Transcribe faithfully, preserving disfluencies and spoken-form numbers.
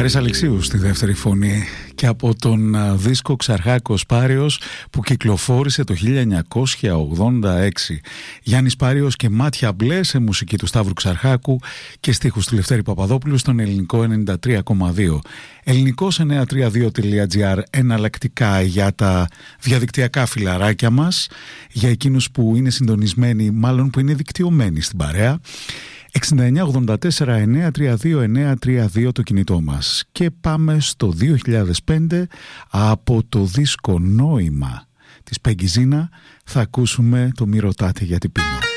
Χάρης Αλεξίου στη δεύτερη φωνή και από τον δίσκο Ξαρχάκος Πάριος που κυκλοφόρησε το χίλια εννιακόσια ογδόντα έξι. Γιάννης Πάριος και Μάτια Μπλε σε μουσική του Σταύρου Ξαρχάκου και στίχους του Λευτέρη Παπαδόπουλου στον Ελληνικό ενενήντα τρία κόμμα δύο. ελληνικός εννιακόσια τριάντα δύο τελεία τζι άρ, εναλλακτικά για τα διαδικτυακά φιλαράκια μας, για εκείνους που είναι συντονισμένοι, μάλλον που είναι δικτυωμένοι στην παρέα. εξήντα εννιά ογδόντα τέσσερα εννιακόσια τριάντα δύο εννιακόσια τριάντα δύο το κινητό μας. Και πάμε στο δύο χιλιάδες πέντε, από το δίσκο Νόημα της Πέγκη Ζίνα θα ακούσουμε το «Μη ρωτάτε γιατί πίνω».